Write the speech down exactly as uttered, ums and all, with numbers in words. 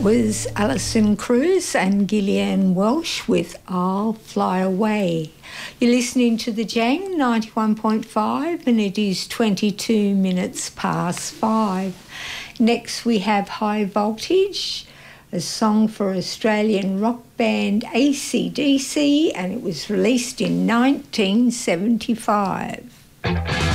was Alison Krauss and Gillian Welsh with I'll Fly Away. You're listening to the Jang ninety-one point five and it is twenty-two minutes past five. Next we have High Voltage, a song for Australian rock band A C D C, and it was released in nineteen seventy-five.